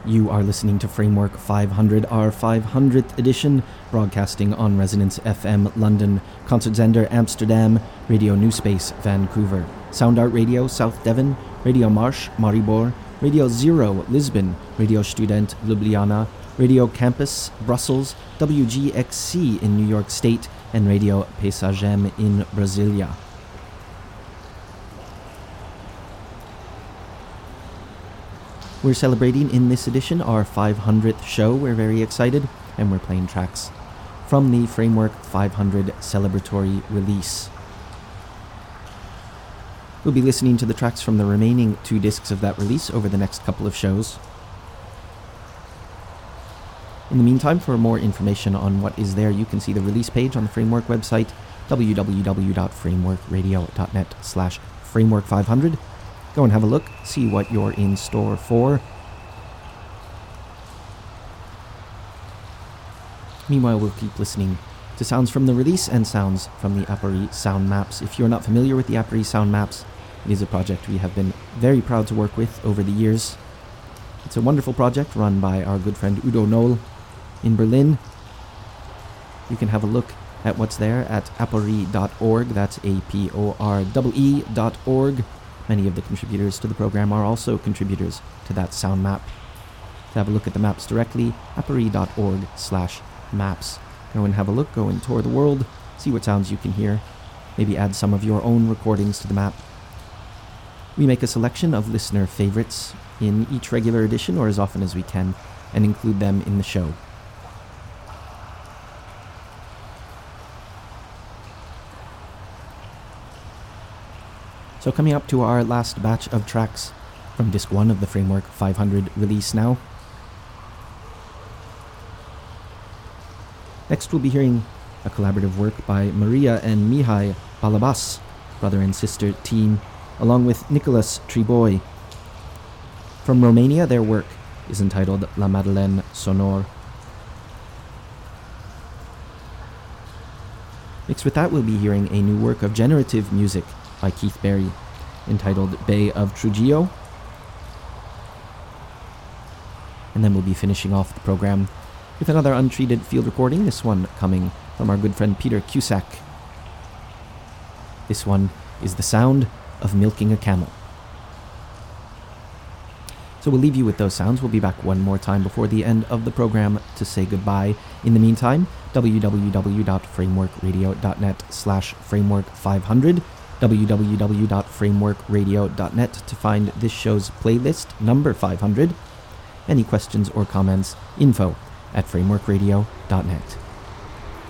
You are listening to Framework 500, our 500th edition, broadcasting on Resonance FM London, Concertzender Amsterdam, Radio New Space Vancouver, Sound Art Radio South Devon, Radio Marsh Maribor, Radio Zero Lisbon, Radio Student Ljubljana, Radio Campus Brussels, WGXC in New York State, and Radio Paisagem in Brasilia. We're celebrating in this edition our 500th show. We're very excited, and we're playing tracks from the Framework 500 celebratory release. We'll be listening to the tracks from the remaining 2 discs of that release over the next couple of shows. In the meantime, for more information on what is there, you can see the release page on the Framework website, www.frameworkradio.net/framework500. Go and have a look, see what you're in store for. Meanwhile, we'll keep listening to sounds from the release and sounds from the Appareil sound maps. If you're not familiar with the Appareil sound maps, it is a project we have been very proud to work with over the years. It's a wonderful project run by our good friend Udo Noll in Berlin. You can have a look at what's there at appareil.org. That's APOREE.org. Many of the contributors to the program are also contributors to that sound map. To have a look at the maps directly, appareil.org/maps. Go and have a look, go and tour the world, see what sounds you can hear, maybe add some of your own recordings to the map. We make a selection of listener favorites in each regular edition, or as often as we can, and include them in the show. So coming up to our last batch of tracks from Disc 1 of the Framework 500 release now. Next we'll be hearing a collaborative work by Maria and Mihai Balabas, brother and sister team, along with Nicolas Triboy. From Romania, their work is entitled La Madeleine Sonore. Mixed with that, we'll be hearing a new work of generative music by Keith Berry, entitled Bay of Trujillo. And then we'll be finishing off the program with another untreated field recording, this one coming from our good friend Peter Cusack. This one is the sound of milking a camel. So we'll leave you with those sounds. We'll be back one more time before the end of the program to say goodbye. In the meantime, www.frameworkradio.net/framework500, www.frameworkradio.net to find this show's playlist, number 500. Any questions or comments, info@frameworkradio.net.